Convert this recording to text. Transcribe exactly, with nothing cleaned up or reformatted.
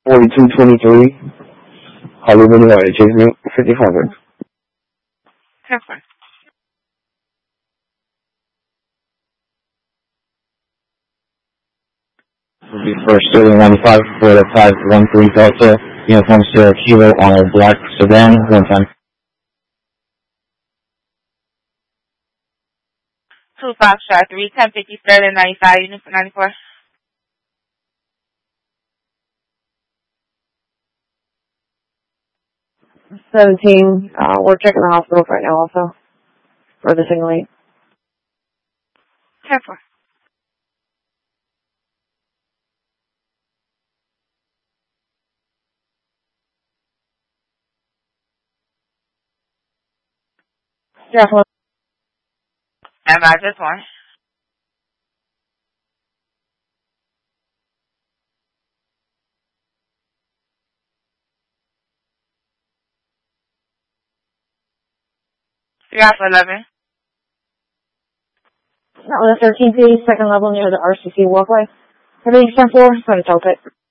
forty-two twenty-three, Hollywood Boulevard, adjacent fifty hundred. ten four. Will be for Sterling ninety-five for the five one three Delta, Uniform Sierra Kilo on a black sedan, one time. Two Foxtrot three, ten fifty Sterling ninety-five, unit for ninety-four. seventeen, uh, we're checking the hospitals right now also, for the single eight. ten four. Yeah, hello. And I just one. three Alpha eleven. That was a thirteen P, second level near the R C C walkway. Everything's ten four, it's going to tilt it.